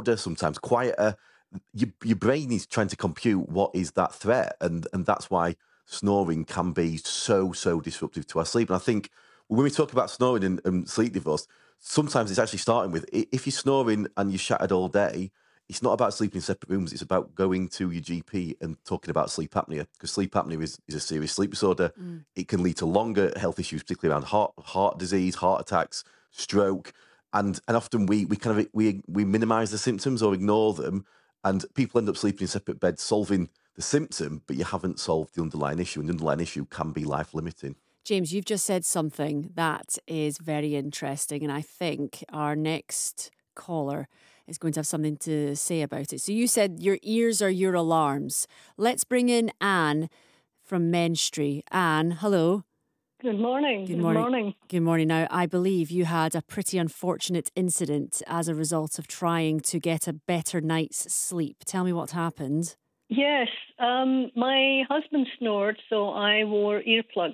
louder, sometimes quieter. Your brain is trying to compute what is that threat, and that's why snoring can be so disruptive to our sleep. And I think when we talk about snoring and sleep divorce, sometimes it's actually starting with if you're snoring and you're shattered all day. It's not about sleeping in separate rooms. It's about going to your GP and talking about sleep apnea, because sleep apnea is a serious sleep disorder. It can lead to longer health issues, particularly around heart disease, heart attacks, stroke, and often we minimise the symptoms or ignore them, and people end up sleeping in separate beds, solving the symptom, but you haven't solved the underlying issue, and the underlying issue can be life limiting. James, you've just said something that is very interesting, and I think our next caller is going to have something to say about it. So you said your ears are your alarms. Let's bring in Anne from Menstrie. Anne, hello. Good morning. Good morning. Good morning. Now, I believe you had a pretty unfortunate incident as a result of trying to get a better night's sleep. Tell me what happened. Yes, my husband snored, so I wore earplugs.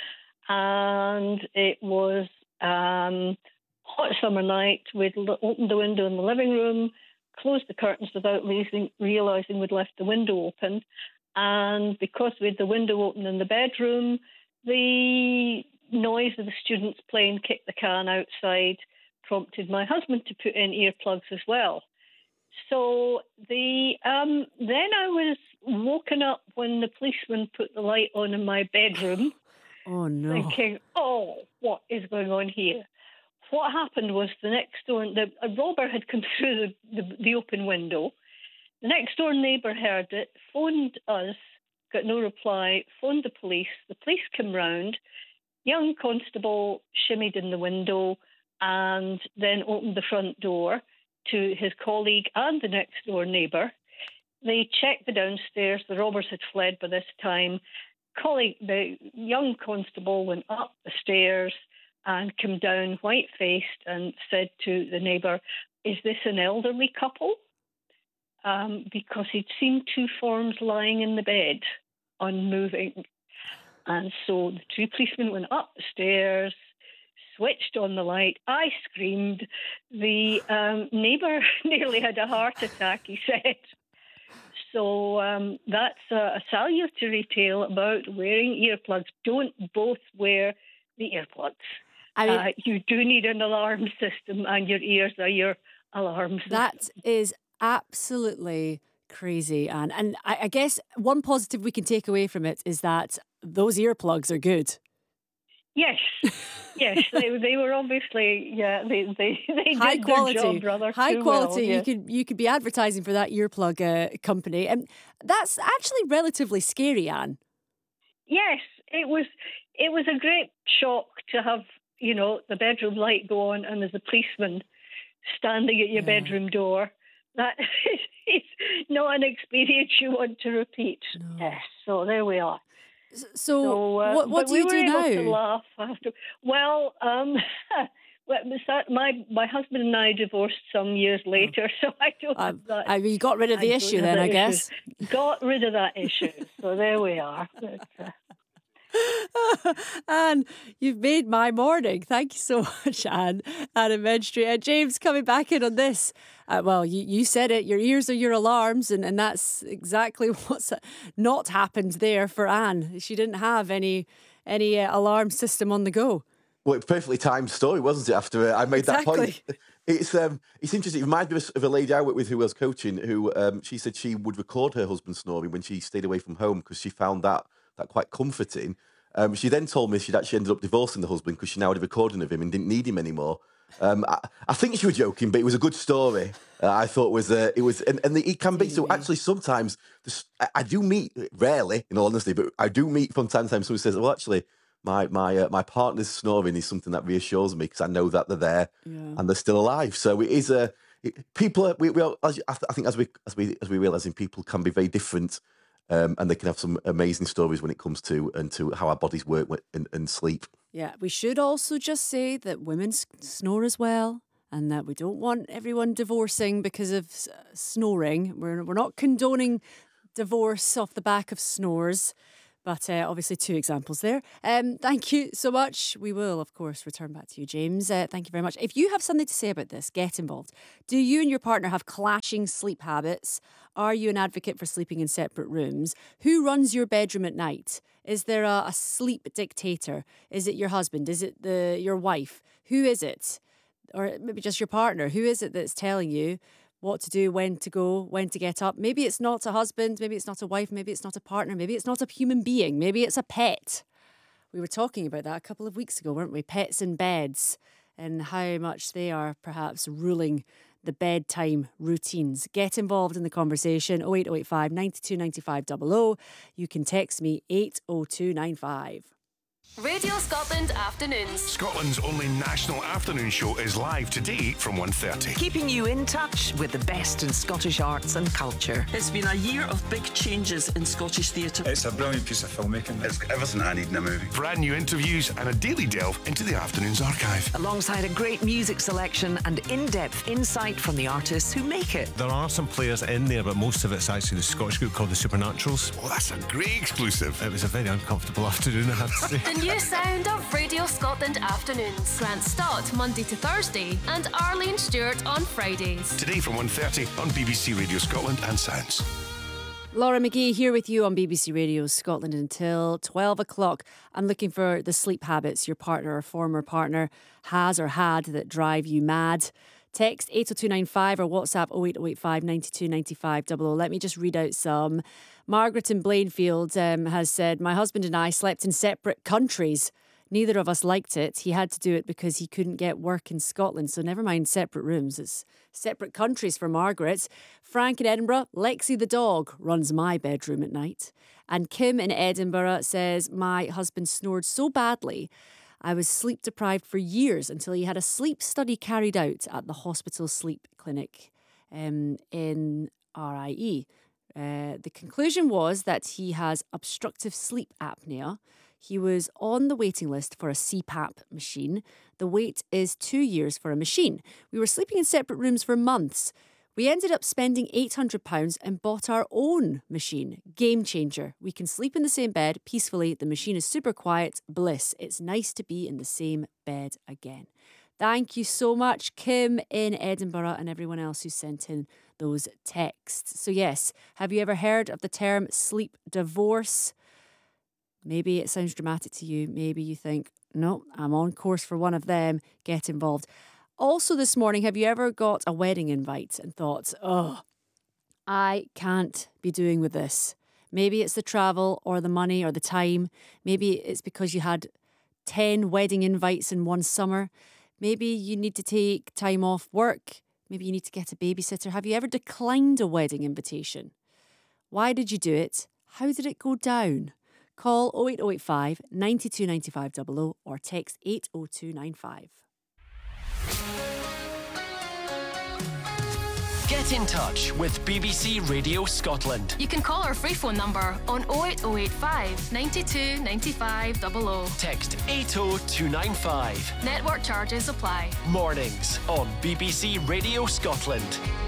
And it was hot summer night. We'd opened the window in the living room, closed the curtains without realising we'd left the window open. And because we had the window open in the bedroom, the noise of the students playing Kick the Can outside prompted my husband to put in earplugs as well. So then I was woken up when the policeman put the light on in my bedroom. Oh, no. Thinking, what is going on here? What happened was the next door, a robber had come through the open window. The next door neighbour heard it, phoned us, got no reply, phoned the police. The police came round. Young constable shimmied in the window and then opened the front door to his colleague and the next door neighbour. They checked the downstairs. The robbers had fled by this time. The young constable went up the stairs and came down white-faced and said to the neighbour, "Is this an elderly couple?" Because he'd seen two forms lying in the bed, unmoving. And so the two policemen went up the stairs, switched on the light. I screamed. The neighbour nearly had a heart attack, he said. So that's a salutary tale about wearing earplugs. Don't both wear the earplugs. You do need an alarm system, and your ears are your alarm system. That is absolutely crazy, Anne. And I guess one positive we can take away from it is that those earplugs are good. Yes, they were obviously, they high did quality, their job rather high too quality. well, yeah. You could be advertising for that earplug company, and that's actually relatively scary, Anne. Yes, it was a great shock to have the bedroom light go on, and there's a policeman standing at your bedroom door. That is not an experience you want to repeat. No. Yes, so there we are. So what do you do now? We were able to laugh after. Well, my husband and I divorced some years later, so I don't have that. You got rid of the issue then, I guess. Got rid of that issue, so there we are. Anne, you've made my morning. Thank you so much, Anne in Menstrie. James, coming back in on this. Well, you said it. Your ears are your alarms, and that's exactly what's not happened there for Anne. She didn't have any alarm system on the go. Well, it's a perfectly timed story, wasn't it? After I made that point, it's interesting. It reminded me of a lady I worked with who was coaching. Who she said she would record her husband snoring when she stayed away from home because she found that quite comforting. She then told me she'd actually ended up divorcing the husband because she now had a recording of him and didn't need him anymore. I think she was joking, but it was a good story. I thought it can be. So actually, sometimes I do meet, rarely, in all honesty, but I do meet from time to time. Someone says, "Well, actually, my partner's snoring is something that reassures me because I know that they're there and they're still alive." So it is people. I think as we realize, people can be very different. And they can have some amazing stories when it comes to how our bodies work and sleep. Yeah, we should also just say that women snore as well, and that we don't want everyone divorcing because of snoring. We're not condoning divorce off the back of snores, But obviously 2 examples there. Thank you so much. We will, of course, return back to you, James. Thank you very much. If you have something to say about this, get involved. Do you and your partner have clashing sleep habits? Are you an advocate for sleeping in separate rooms? Who runs your bedroom at night? Is there a sleep dictator? Is it your husband? Is it your wife? Who is it? Or maybe just your partner. Who is it that's telling you what to do, when to go, when to get up? Maybe it's not a husband, maybe it's not a wife, maybe it's not a partner, maybe it's not a human being, maybe it's a pet. We were talking about that a couple of weeks ago, weren't we? Pets in beds and how much they are perhaps ruling the bedtime routines. Get involved in the conversation, 08085 92 95 00. You can text me 80295. Radio Scotland Afternoons. Scotland's only national afternoon show is live today from 1:30. Keeping you in touch with the best in Scottish arts and culture. It's been a year of big changes in Scottish theatre. It's a brilliant piece of filmmaking. It's everything I need in a movie. Brand new interviews and a daily delve into the afternoon's archive. Alongside a great music selection and in-depth insight from the artists who make it. There are some players in there, but most of it's actually the Scottish group called the Supernaturals. Well, that's a great exclusive. It was a very uncomfortable afternoon, I have to say. The new sound of Radio Scotland Afternoons. Grant Stott, Monday to Thursday, and Arlene Stewart on Fridays. Today from 1:30 on BBC Radio Scotland and Sounds. Laura McGee here with you on BBC Radio Scotland until 12 o'clock. I'm looking for the sleep habits your partner or former partner has or had that drive you mad. Text 80295 or WhatsApp 08085 92 95 00. Let me just read out some. Margaret in Blainfield has said, my husband and I slept in separate countries. Neither of us liked it. He had to do it because he couldn't get work in Scotland. So never mind separate rooms. It's separate countries for Margaret. Frank in Edinburgh, Lexi the dog runs my bedroom at night. And Kim in Edinburgh says, my husband snored so badly I was sleep deprived for years until he had a sleep study carried out at the hospital sleep clinic in RIE. The conclusion was that he has obstructive sleep apnea. He was on the waiting list for a CPAP machine. The wait is 2 years for a machine. We were sleeping in separate rooms for months. We ended up spending £800 and bought our own machine. Game changer. We can sleep in the same bed peacefully. The machine is super quiet. Bliss. It's nice to be in the same bed again. Thank you so much, Kim in Edinburgh, and everyone else who sent in those texts. So yes, have you ever heard of the term sleep divorce? Maybe it sounds dramatic to you. Maybe you think, no, I'm on course for one of them. Get involved. Also this morning, have you ever got a wedding invite and thought, oh, I can't be doing with this? Maybe it's the travel or the money or the time. Maybe it's because you had 10 wedding invites in one summer. Maybe you need to take time off work. Maybe you need to get a babysitter. Have you ever declined a wedding invitation? Why did you do it? How did it go down? Call 08085 92 95 00 or text 80295. Get in touch with BBC Radio Scotland. You can call our free phone number on 08085 92 95 00. Text 80295. Network charges apply. Mornings on BBC Radio Scotland.